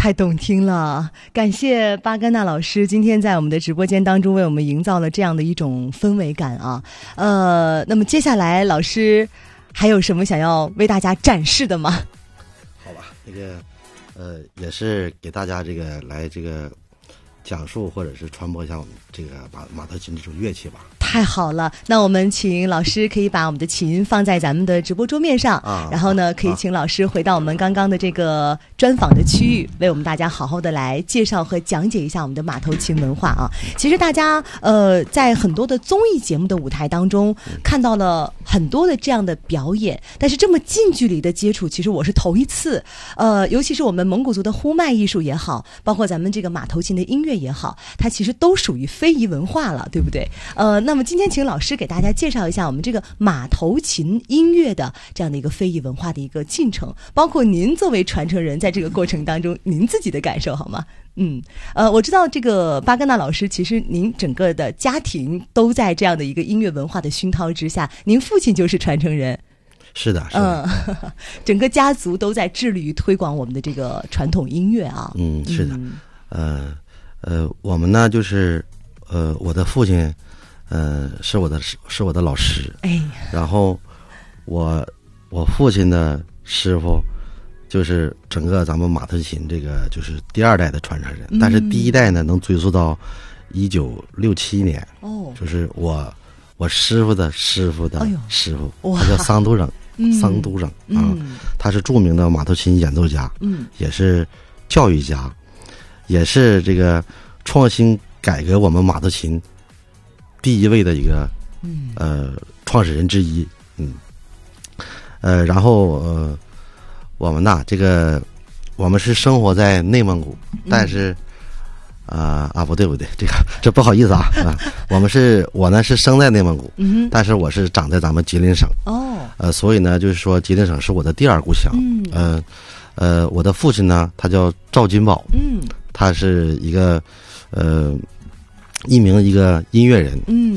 太动听了，感谢巴甘纳老师今天在我们的直播间当中为我们营造了这样的一种氛围感啊。那么接下来老师还有什么想要为大家展示的吗？ 好吧，也是给大家来讲述或者是传播一下我们这个马头琴这种乐器吧。 太好了，那我们请老师可以把我们的琴放在咱们的直播桌面上，然后呢，可以请老师回到我们刚刚的这个专访的区域，为我们大家好好的来介绍和讲解一下我们的马头琴文化啊。其实大家在很多的综艺节目的舞台当中看到了很多的这样的表演，但是这么近距离的接触，其实我是头一次。尤其是我们蒙古族的呼麦艺术也好，包括咱们这个马头琴的音乐也好，它其实都属于非遗文化了，对不对？那么今天请老师给大家介绍一下我们这个马头琴音乐的这样的一个非遗文化的一个进程，包括您作为传承人在这个过程当中您自己的感受好吗？我知道这个巴甘纳老师，其实您整个的家庭都在这样的一个音乐文化的熏陶之下，您父亲就是传承人。 是的， 整个家族都在致力于推广我们的这个传统音乐啊。 是的，我们呢就是我的父亲是我的老师，然后我父亲的师傅就是整个咱们马头琴这个就是第二代的传承人，但是第一代呢能追溯到1967年，就是我师傅的师傅的师傅，他叫桑都整。桑都整他是著名的马头琴演奏家，也是教育家，也是这个创新改革我们马头琴第一位的一个创始人之一。然后我们我们是生活在内蒙古，但是不对，这不好意思啊，我呢是生在内蒙古，但是我是长在咱们吉林省。所以呢，就是说吉林省是我的第二故乡。我的父亲呢，他叫赵金宝，他是一名音乐人，